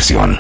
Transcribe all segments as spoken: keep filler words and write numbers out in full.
diversión.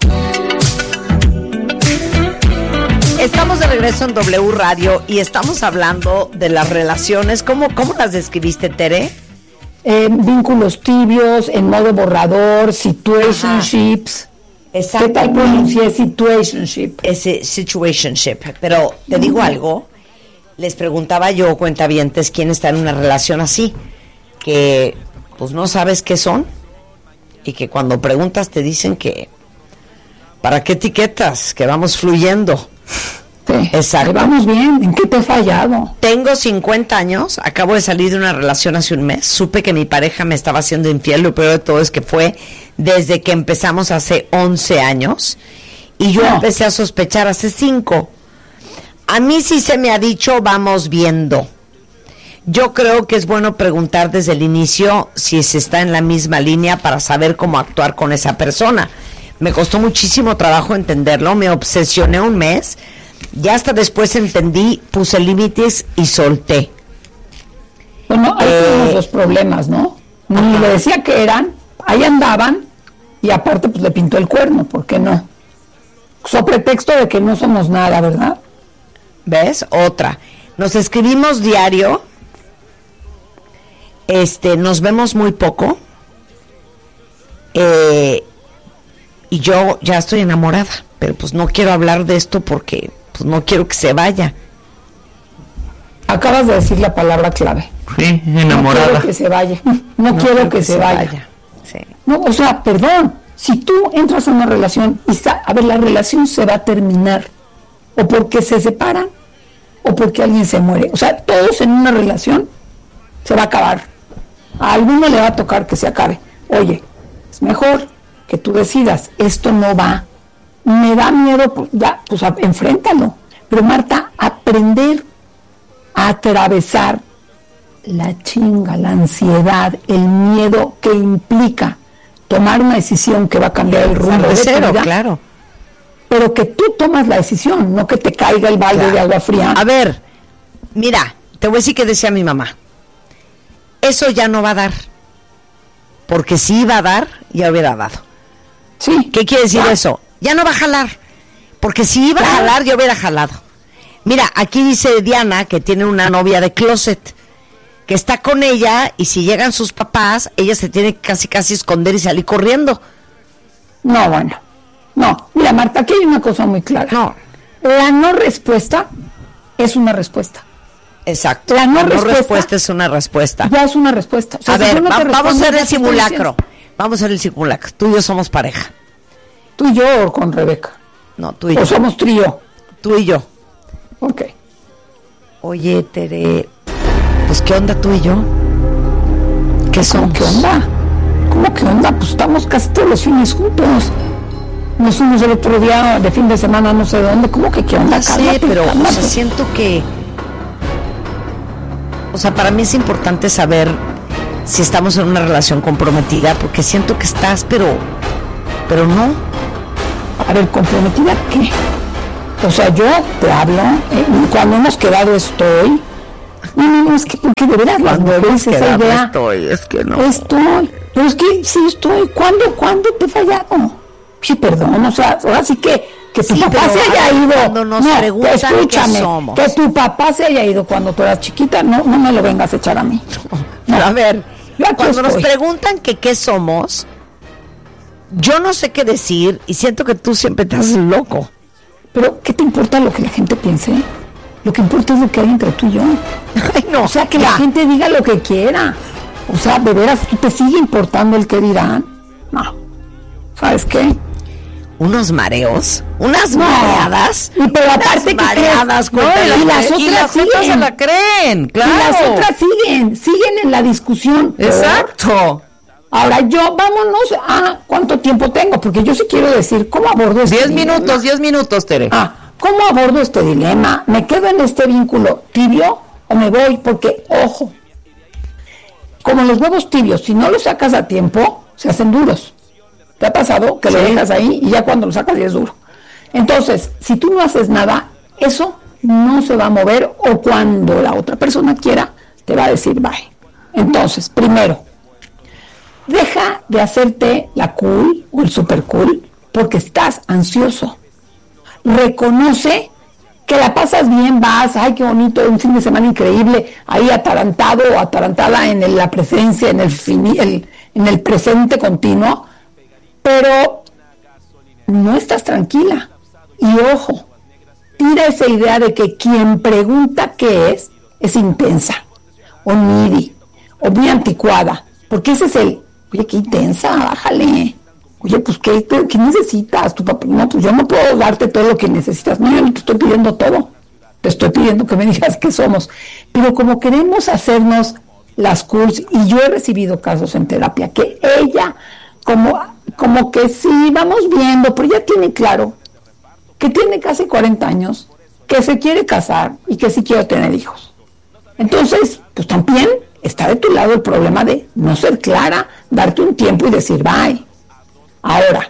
Estamos de regreso en W Radio y estamos hablando de las relaciones. ¿Cómo, cómo las describiste, Tere? Eh, vínculos tibios, en modo borrador, situationships. Exacto. ¿Qué tal pronuncié situationship? Ese situationship. Pero te digo algo, les preguntaba yo, cuentavientes, quién está en una relación así, que pues no sabes qué son y que cuando preguntas te dicen que ¿para qué etiquetas? Que vamos fluyendo. Sí, exacto. Vamos bien, ¿en qué te he fallado? Tengo cincuenta años, acabo de salir de una relación hace un mes, supe que mi pareja me estaba haciendo infiel, lo peor de todo es que fue desde que empezamos hace once años y yo no. empecé a sospechar hace cinco. A mí sí se me ha dicho vamos viendo. Yo creo que es bueno preguntar desde el inicio si se está en la misma línea para saber cómo actuar con esa persona. Me costó muchísimo trabajo entenderlo, me obsesioné un mes. Ya hasta después entendí, puse límites y solté. Bueno, hay eh, unos dos problemas, ¿no? Ni le decía que eran, ahí andaban, y aparte pues le pintó el cuerno, ¿por qué no? So pretexto de que no somos nada, ¿verdad? ¿Ves? Otra. Nos escribimos diario, este, nos vemos muy poco, eh, y yo ya estoy enamorada, pero pues no quiero hablar de esto porque pues no quiero que se vaya. Acabas de decir la palabra clave. Sí, enamorada. No quiero que se vaya. No, no quiero que, que se, se vaya. vaya. Sí. No, o sea, perdón. Si tú entras a una relación y está, a ver, la relación se va a terminar o porque se separan o porque alguien se muere. O sea, todos en una relación se va a acabar. A alguno le va a tocar que se acabe. Oye, es mejor que tú decidas, esto no va. Me da miedo, pues ya, pues a, enfréntalo. Pero Marta, aprender a atravesar la chinga, la ansiedad, el miedo que implica tomar una decisión que va a cambiar el rumbo de cero, tu vida, claro. Pero que tú tomas la decisión, no que te caiga el balde claro. de agua fría. A ver, mira, te voy a decir que decía mi mamá. Eso ya no va a dar. Porque si iba a dar, ya hubiera dado. Sí. ¿Qué quiere decir ya. eso? Ya no va a jalar, porque si iba a jalar, yo hubiera jalado. Mira, aquí dice Diana que tiene una novia de closet, que está con ella, y si llegan sus papás, ella se tiene que casi casi esconder y salir corriendo. No, bueno, no. Mira, Marta, aquí hay una cosa muy clara. No. La no respuesta es una respuesta. Exacto. La no, La no respuesta, respuesta es una respuesta. Ya es una respuesta. O sea, a si ver, no va, vamos a hacer el simulacro. Vamos a hacer el simulacro. Tú y yo somos pareja. ¿Tú y yo o con Rebeca? No, tú y ¿O yo. ¿O somos trío? Tú y yo. Ok. Oye, Tere, pues ¿qué onda tú y yo? ¿Qué somos? ¿Cómo qué onda? ¿Cómo qué onda? Pues estamos casi todos los fines juntos. Nos fuimos el otro día de fin de semana no sé dónde. ¿Cómo que qué onda? No sé, pero o sea, siento que... O sea, para mí es importante saber si estamos en una relación comprometida, porque siento que estás, pero... Pero no. A ver, ¿comprometida qué? O sea, yo te hablo, eh, cuando hemos quedado estoy. No, no, no, es que, que de verdad las mujeres esa idea. Estoy, es que no. Estoy, pero es que sí estoy. ¿Cuándo, cuándo te he fallado? Sí, perdón, o sea, ahora sí que, que tu sí, papá se haya ido. Cuando nos no, preguntan escúchame, qué somos. Que tu papá se haya ido cuando tú eras chiquita, no, no me lo vengas a echar a mí. No, no. A ver, cuando estoy. nos preguntan que qué somos, yo no sé qué decir y siento que tú siempre te haces loco. Pero, ¿qué te importa lo que la gente piense? Lo que importa es lo que hay entre tú y yo. Ay, no, o sea, que ya. la gente diga lo que quiera. O sea, de veras, ¿te sigue importando el que dirán? No. ¿Sabes qué? Unos mareos, unas no. mareadas. Y pero aparte unas mareadas, no, y las otras y las siguen. otras se la creen, claro. Y las otras siguen, siguen en la discusión. Exacto. Ahora yo, vámonos a cuánto tiempo tengo, porque yo sí quiero decir, ¿cómo abordo este Diez dilema? minutos, diez minutos, Tere. Ah, ¿cómo abordo este dilema? ¿Me quedo en este vínculo tibio o me voy? Porque, ojo, como los huevos tibios, si no los sacas a tiempo, se hacen duros. ¿Te ha pasado que sí. Lo dejas ahí y ya cuando lo sacas ya es duro? Entonces, si tú no haces nada, eso no se va a mover, o cuando la otra persona quiera, te va a decir bye. Entonces, primero, deja de hacerte la cool o el super cool porque estás ansioso. Reconoce que la pasas bien, vas, ay, qué bonito, un fin de semana increíble, ahí atarantado o atarantada en el, la presencia, en el, fini, el, en el presente continuo, pero no estás tranquila. Y ojo, tira esa idea de que quien pregunta qué es, es intensa, o needy, o muy anticuada, porque ese es el, oye, qué intensa, bájale. Oye, pues, ¿qué, qué necesitas? Tu papá, no, pues yo no puedo darte todo lo que necesitas. No, yo no te estoy pidiendo todo. Te estoy pidiendo que me digas qué somos. Pero como queremos hacernos las cools, y yo he recibido casos en terapia, que ella, como, como que sí, vamos viendo, pero ya tiene claro que tiene casi cuarenta años, que se quiere casar y que sí quiere tener hijos. Entonces, pues también está de tu lado el problema de no ser clara, darte un tiempo y decir bye. Ahora,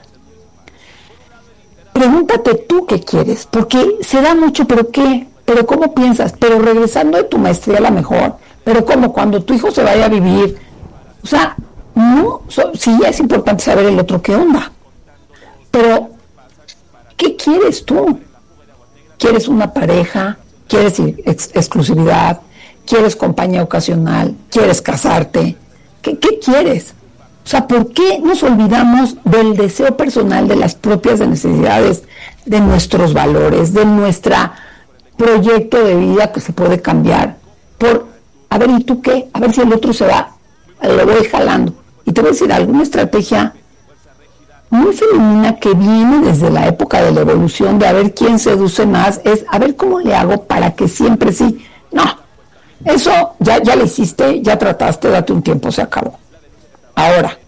pregúntate tú qué quieres, porque se da mucho, pero qué, pero cómo piensas, pero regresando de tu maestría a la mejor, pero cómo cuando tu hijo se vaya a vivir, o sea, no, so, sí es importante saber el otro qué onda, pero ¿qué quieres tú? ¿Quieres una pareja? ¿Quieres ex- exclusividad? ¿Quieres compañía ocasional? ¿Quieres casarte? ¿Qué, qué quieres? O sea, ¿por qué nos olvidamos del deseo personal, de las propias necesidades, de nuestros valores, de nuestro proyecto de vida que se puede cambiar? Por, a ver, ¿y tú qué? A ver si el otro se va, lo voy jalando. Y te voy a decir, alguna estrategia muy femenina que viene desde la época de la evolución, de a ver quién seduce más, es a ver cómo le hago para que siempre sí. No, eso ya, ya lo hiciste, ya trataste, date un tiempo, se acabó. Ahora,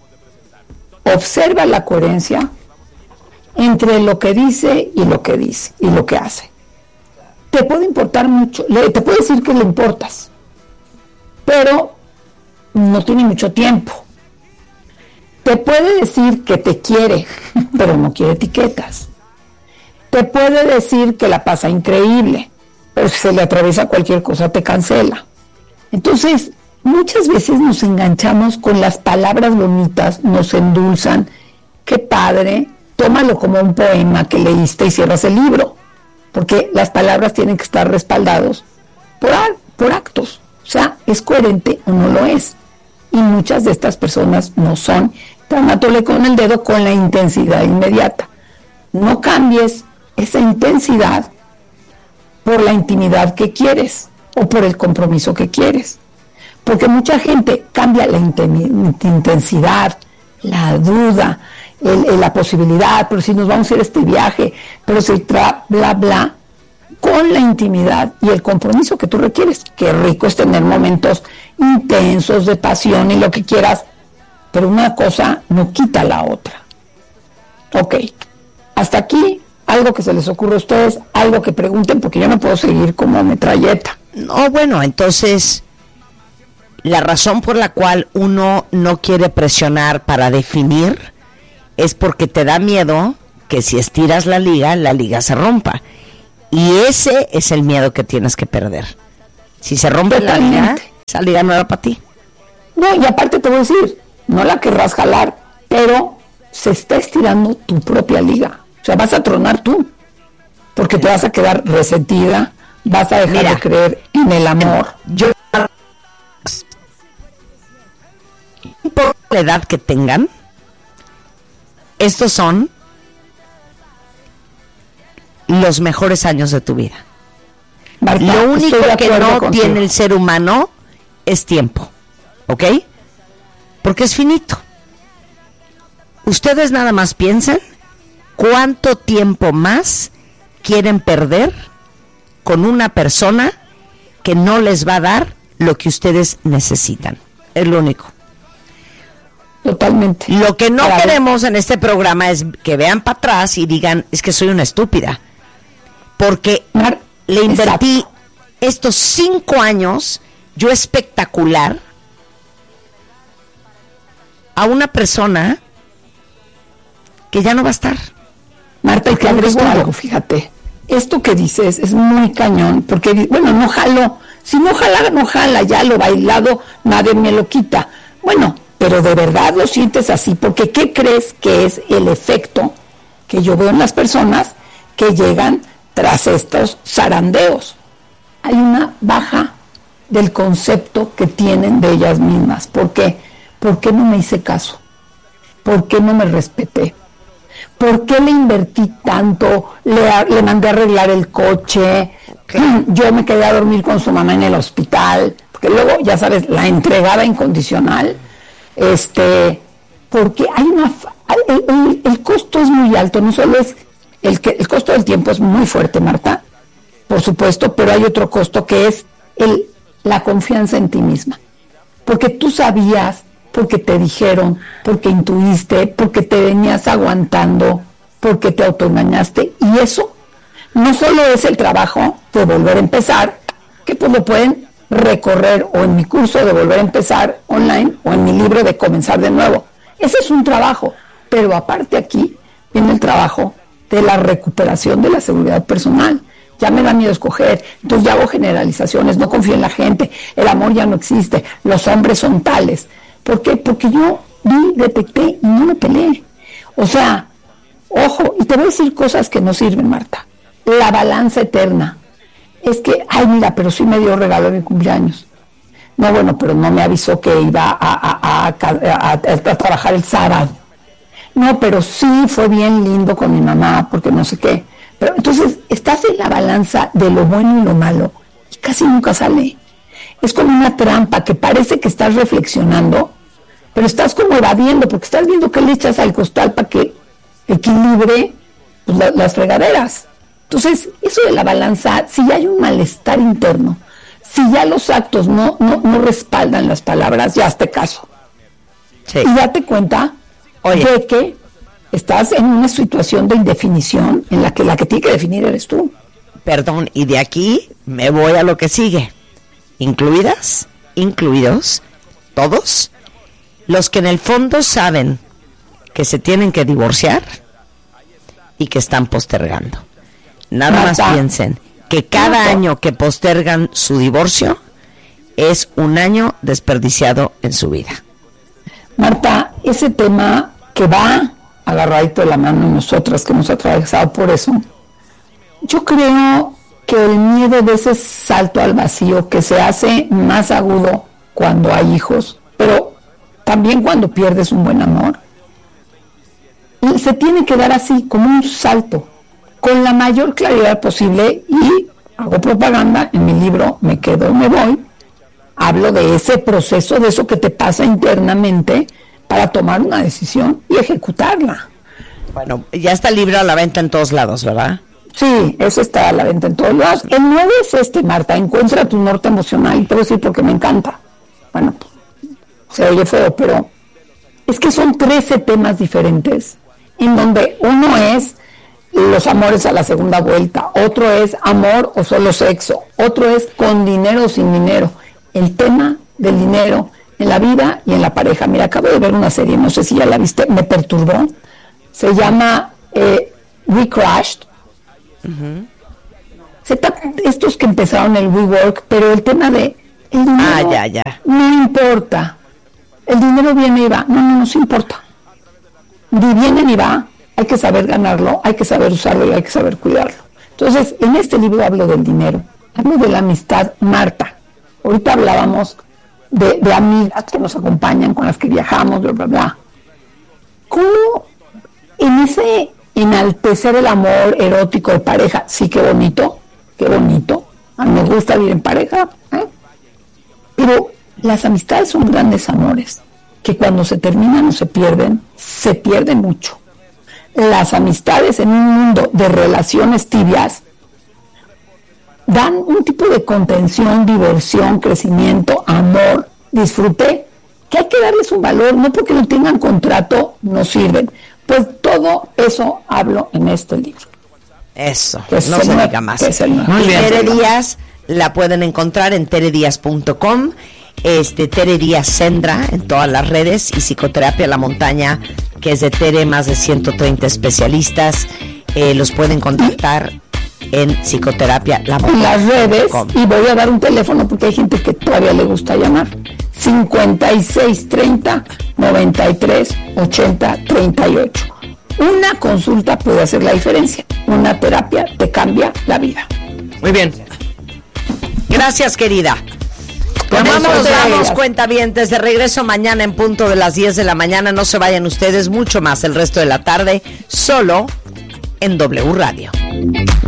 observa la coherencia entre lo que dice y lo que dice y lo que hace. Te puede importar mucho, le, te puede decir que le importas, pero no tiene mucho tiempo. Te puede decir que te quiere, pero no quiere etiquetas. Te puede decir que la pasa increíble, pero si se le atraviesa cualquier cosa te cancela. Entonces, muchas veces nos enganchamos con las palabras bonitas, nos endulzan, qué padre, tómalo como un poema que leíste y cierras el libro, porque las palabras tienen que estar respaldados por, por actos, o sea, ¿es coherente o no lo es? Y muchas de estas personas no son, tan atole con el dedo con la intensidad inmediata. No cambies esa intensidad por la intimidad que quieres o por el compromiso que quieres. Porque mucha gente cambia la intensidad, la duda, el, el, la posibilidad, pero si nos vamos a ir a este viaje, pero si tra, bla, bla, con la intimidad y el compromiso que tú requieres. Qué rico es tener momentos intensos de pasión y lo que quieras, pero una cosa no quita la otra. Ok, hasta aquí, algo que se les ocurra a ustedes, algo que pregunten, porque yo no puedo seguir como metralleta. No, bueno, entonces la razón por la cual uno no quiere presionar para definir es porque te da miedo que si estiras la liga, la liga se rompa. Y ese es el miedo que tienes que perder. Si se rompe Totalmente. la liga, esa liga no era para ti. No, y aparte te voy a decir, no la querrás jalar, pero se está estirando tu propia liga. O sea, vas a tronar tú, porque te vas a quedar resentida, vas a dejar Mira, de creer en el amor. Yo por la edad que tengan, estos son los mejores años de tu vida. Marta, lo único que no contigo. tiene el ser humano es tiempo, ¿ok? Porque es finito. Ustedes nada más piensan cuánto tiempo más quieren perder con una persona que no les va a dar lo que ustedes necesitan. Es lo único. Totalmente. Lo que no para queremos ver. en este programa es que vean para atrás y digan, es que soy una estúpida. Porque Mar, le invertí exacto. estos cinco años, yo espectacular, a una persona que ya no va a estar. Marta, y te agrego algo, fíjate. Esto que dices es muy cañón, porque, bueno, no jalo. Si no jala, no jala, ya lo bailado, nadie me lo quita. Bueno, pero de verdad lo sientes así, porque ¿qué crees que es el efecto que yo veo en las personas que llegan tras estos zarandeos. Hay una baja del concepto que tienen de ellas mismas. ¿Por qué? ¿Por qué no me hice caso? ¿Por qué no me respeté? ¿Por qué le invertí tanto? Le, le mandé a arreglar el coche, yo me quedé a dormir con su mamá en el hospital, porque luego, ya sabes, la entregada incondicional, este, porque hay una, el, el, el costo es muy alto, no solo es, el, que, el costo del tiempo es muy fuerte, Marta, por supuesto, pero hay otro costo que es el, la confianza en ti misma, porque tú sabías, porque te dijeron, porque intuiste, porque te venías aguantando, porque te autoengañaste, y eso no solo es el trabajo de volver a empezar, que pues lo pueden recorrer o en mi curso de volver a empezar online o en mi libro de comenzar de nuevo. Ese es un trabajo, pero aparte aquí viene el trabajo de la recuperación de la seguridad personal. Ya me da miedo escoger, entonces ya hago generalizaciones, no confío en la gente, el amor ya no existe, los hombres son tales. ¿Por qué? Porque yo vi, detecté y no me peleé. O sea, ojo, y te voy a decir cosas que no sirven, Marta. La balanza eterna. Es que, ay, mira, pero sí me dio regalo de mi cumpleaños. No, bueno, pero no me avisó que iba a, a, a, a, a, a trabajar el sábado. No, pero sí fue bien lindo con mi mamá, porque no sé qué. Pero entonces, estás en la balanza de lo bueno y lo malo, y casi nunca sale. Es como una trampa que parece que estás reflexionando, pero estás como evadiendo, porque estás viendo qué le echas al costal para que equilibre pues, la, las fregaderas. Entonces, eso de la balanza, si ya hay un malestar interno, si ya los actos no, no, no respaldan las palabras, ya hazte caso. Sí. Y date cuenta Oye. de que estás en una situación de indefinición en la que la que tiene que definir eres tú. Perdón, y de aquí me voy a lo que sigue. Incluidas, incluidos, todos, los que en el fondo saben que se tienen que divorciar y que están postergando. Nada Marta, más piensen que cada Marta. año que postergan su divorcio es un año desperdiciado en su vida. Marta, ese tema que va agarradito de la mano de nosotras que hemos atravesado por eso, yo creo que el miedo de ese salto al vacío que se hace más agudo cuando hay hijos, pero también cuando pierdes un buen amor, se tiene que dar así, como un salto, con la mayor claridad posible, y hago propaganda en mi libro Me Quedo, Me Voy, hablo de ese proceso, de eso que te pasa internamente para tomar una decisión y ejecutarla. Bueno, ya está el libro a la venta en todos lados, ¿verdad? Sí, eso está a la venta en todos lados. El nuevo es este, Marta, Encuentra tu norte emocional, y te voy a decir porque me encanta. Bueno, se oye feo, pero es que son trece temas diferentes, en donde uno es los amores a la segunda vuelta, otro es amor o solo sexo, otro es con dinero o sin dinero, el tema del dinero en la vida y en la pareja. Mira, acabo de ver una serie, no sé si ya la viste, me perturbó, se llama eh, We Crashed. Uh-huh. Se trata de estos que empezaron el WeWork, pero el tema de el dinero ah, ya, ya. no importa, el dinero viene y va, no, no nos importa, ni viene ni va, hay que saber ganarlo, hay que saber usarlo y hay que saber cuidarlo. Entonces, en este libro hablo del dinero, hablo de la amistad, Marta. Ahorita hablábamos de, de amigas que nos acompañan, con las que viajamos, bla, bla, bla. ¿Cómo en ese enaltecer el amor erótico de pareja? Sí, qué bonito, qué bonito. A mí me gusta vivir en pareja, ¿eh? Pero las amistades son grandes amores, que cuando se terminan o se pierden, se pierde mucho. Las amistades en un mundo de relaciones tibias dan un tipo de contención, diversión, crecimiento, amor, disfrute, que hay que darles un valor, no porque no tengan contrato, no sirven. Pues todo eso hablo en este libro. Eso, no se diga más. Y Tere Díaz la pueden encontrar en tere díaz punto com, este, Tere Díaz Sendra en todas las redes, y Psicoterapia La Montaña, que es de Tere, más de ciento treinta especialistas, eh, los pueden contactar en Psicoterapia La Montaña. En las redes, y voy a dar un teléfono porque hay gente que todavía le gusta llamar, cincuenta y seis treinta, noventa y tres, ochenta, treinta y ocho. Una consulta puede hacer la diferencia. Una terapia te cambia la vida. Muy bien. Gracias, querida. Con eso nos damos cuentavientes. De regreso mañana en punto de las diez de la mañana. No se vayan ustedes, mucho más el resto de la tarde, solo en W Radio.